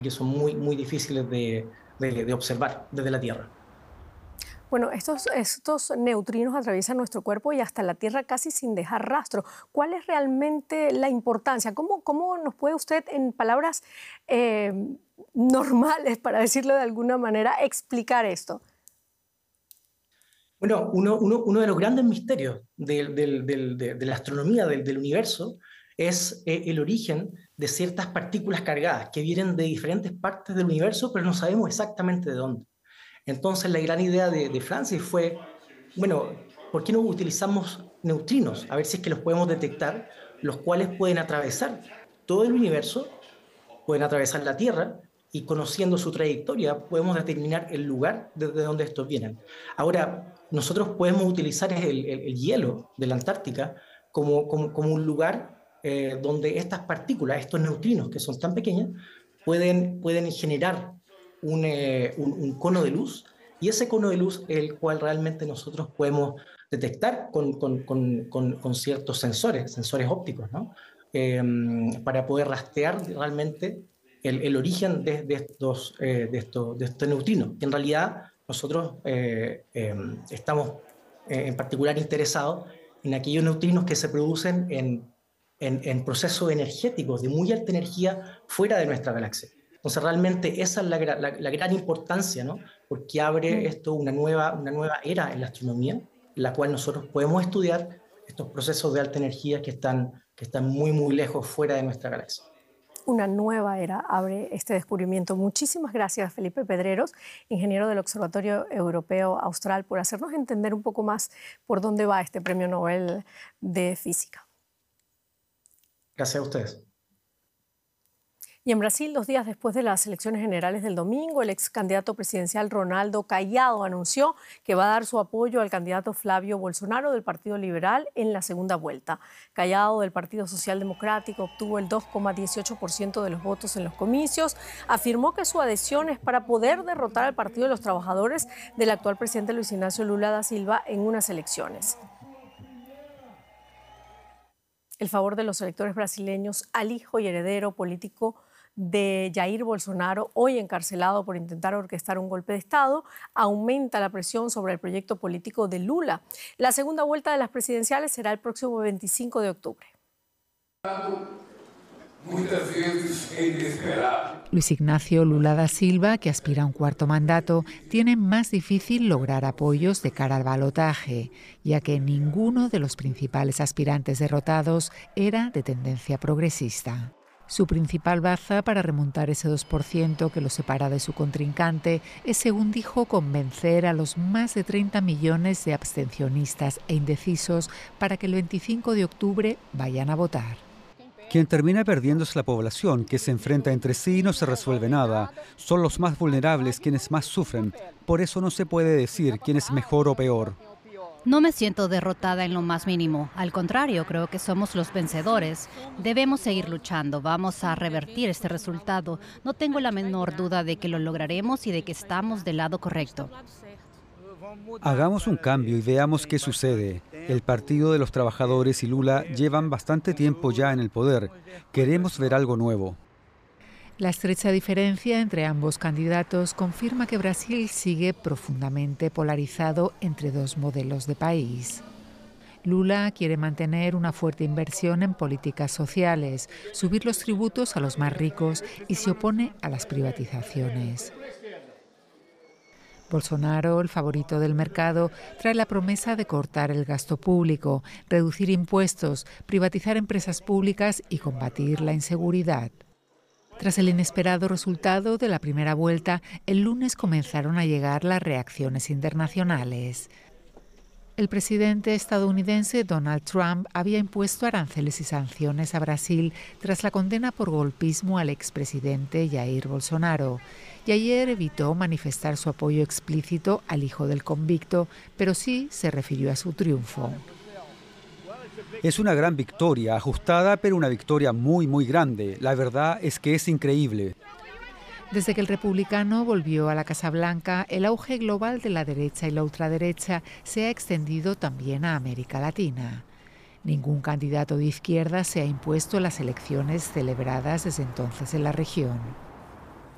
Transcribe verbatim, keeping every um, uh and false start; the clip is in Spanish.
que son muy, muy difíciles de, de, de observar desde la Tierra. Bueno, estos, estos neutrinos atraviesan nuestro cuerpo y hasta la Tierra casi sin dejar rastro. ¿Cuál es realmente la importancia? ¿Cómo, cómo nos puede usted, en palabras eh, normales, para decirlo de alguna manera, explicar esto? Bueno, uno, uno, uno de los grandes misterios del, del, del, de, de la astronomía del, del universo es eh, el origen de ciertas partículas cargadas que vienen de diferentes partes del universo, pero no sabemos exactamente de dónde. Entonces, la gran idea de, de Francis fue, bueno, ¿por qué no utilizamos neutrinos? A ver si es que los podemos detectar, los cuales pueden atravesar todo el universo, pueden atravesar la Tierra, y conociendo su trayectoria podemos determinar el lugar desde donde estos vienen. Ahora, nosotros podemos utilizar el, el, el hielo de la Antártica como, como, como un lugar eh, donde estas partículas, estos neutrinos que son tan pequeñas, pueden, pueden generar un, eh, un, un cono de luz, y ese cono de luz es el cual realmente nosotros podemos detectar con, con, con, con, con ciertos sensores, sensores ópticos, ¿no? Eh, para poder rastrear realmente el, el origen de, de, estos, eh, de, estos, de estos neutrinos, que en realidad nosotros eh, eh, estamos eh, en particular interesados en aquellos neutrinos que se producen en, en, en procesos energéticos de muy alta energía fuera de nuestra galaxia. Entonces realmente esa es la, la, la gran importancia, ¿no? Porque abre esto una nueva, una nueva era en la astronomía, en la cual nosotros podemos estudiar estos procesos de alta energía que están, que están muy, muy lejos fuera de nuestra galaxia. Una nueva era abre este descubrimiento. Muchísimas gracias, Felipe Pedreros, ingeniero del Observatorio Europeo Austral, por hacernos entender un poco más por dónde va este Premio Nobel de Física. Gracias a ustedes. Y en Brasil, dos días después de las elecciones generales del domingo, el ex candidato presidencial Ronaldo Caiado anunció que va a dar su apoyo al candidato Flavio Bolsonaro del Partido Liberal en la segunda vuelta. Caiado, del Partido Social Democrático, obtuvo el dos coma dieciocho por ciento de los votos en los comicios. Afirmó que su adhesión es para poder derrotar al Partido de los Trabajadores del actual presidente Luis Ignacio Lula da Silva en unas elecciones. El favor de los electores brasileños al hijo y heredero político de Jair Bolsonaro, hoy encarcelado por intentar orquestar un golpe de Estado, aumenta la presión sobre el proyecto político de Lula. La segunda vuelta de las presidenciales será el próximo veinticinco de octubre. Luis Ignacio Lula da Silva, que aspira a un cuarto mandato, tiene más difícil lograr apoyos de cara al balotaje, ya que ninguno de los principales aspirantes derrotados era de tendencia progresista. Su principal baza para remontar ese dos por ciento que lo separa de su contrincante es, según dijo, convencer a los más de treinta millones de abstencionistas e indecisos para que el veinticinco de octubre vayan a votar. Quien termina perdiendo es la población, que se enfrenta entre sí y no se resuelve nada. Son los más vulnerables quienes más sufren. Por eso no se puede decir quién es mejor o peor. No me siento derrotada en lo más mínimo. Al contrario, creo que somos los vencedores. Debemos seguir luchando. Vamos a revertir este resultado. No tengo la menor duda de que lo lograremos y de que estamos del lado correcto. Hagamos un cambio y veamos qué sucede. El Partido de los Trabajadores y Lula llevan bastante tiempo ya en el poder. Queremos ver algo nuevo. La estrecha diferencia entre ambos candidatos confirma que Brasil sigue profundamente polarizado entre dos modelos de país. Lula quiere mantener una fuerte inversión en políticas sociales, subir los tributos a los más ricos y se opone a las privatizaciones. Bolsonaro, el favorito del mercado, trae la promesa de cortar el gasto público, reducir impuestos, privatizar empresas públicas y combatir la inseguridad. Tras el inesperado resultado de la primera vuelta, el lunes comenzaron a llegar las reacciones internacionales. El presidente estadounidense Donald Trump había impuesto aranceles y sanciones a Brasil tras la condena por golpismo al expresidente Jair Bolsonaro, y ayer evitó manifestar su apoyo explícito al hijo del convicto, pero sí se refirió a su triunfo. Es una gran victoria, ajustada, pero una victoria muy, muy grande. La verdad es que es increíble. Desde que el republicano volvió a la Casa Blanca, el auge global de la derecha y la ultraderecha se ha extendido también a América Latina. Ningún candidato de izquierda se ha impuesto en las elecciones celebradas desde entonces en la región.